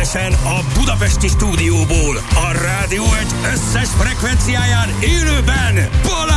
Személyesen a budapesti stúdióból, a rádió egy összes frekvenciáján élőben Balázs!